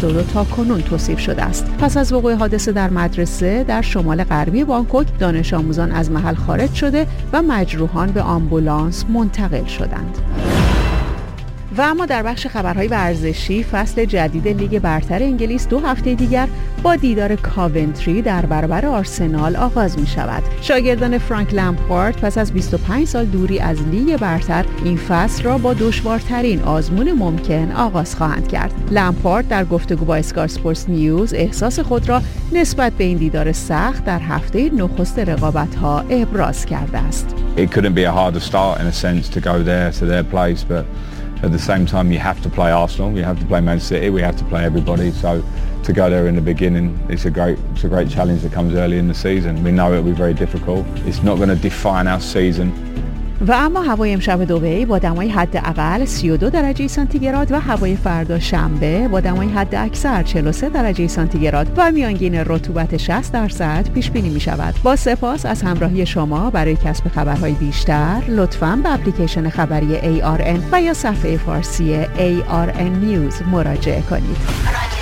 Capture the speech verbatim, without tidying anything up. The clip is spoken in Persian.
هفتاد و دو تا کنون توصیف شده است. پس از وقوع حادثه در مدرسه در شمال غربی بانکوک، دانش آموزان از محل خارج شده و مجروحان به آمبولانس منتقل شدند. و اما در بخش خبرهای ورزشی، فصل جدید لیگ برتر انگلیس دو هفته دیگر با دیدار کاونتری در برابر آرسنال آغاز می شود. شاگردان فرانک لمپارد پس از بیست و پنج سال دوری از لیگ برتر این فصل را با دشوارترین آزمون ممکن آغاز خواهند کرد. لمپارد در گفتگو با اسکای اسپورتس نیوز احساس خود را نسبت به این دیدار سخت در هفته نخست رقابت‌ها ابراز کرده است. It couldn't be a harder start in a sense to go there to their place, but at the same time, you have to play Arsenal, you have to play Man City, we have to play everybody. So to go there in the beginning, it's a great, it's a great challenge that comes early in the season. We know it will be very difficult. It's not going to define our season. و اما هوای امشب دبی با دمای حداقل سی و دو درجه سانتیگراد و هوای فردا شنبه با دمای حداکثر چهل و سه درجه سانتیگراد و میانگین رطوبت شصت درصد پیش بینی می شود. با سپاس از همراهی شما. برای کسب خبرهای بیشتر لطفاً به اپلیکیشن خبری ای آر ان و یا صفحه فارسی ای آر ان نیوز مراجعه کنید.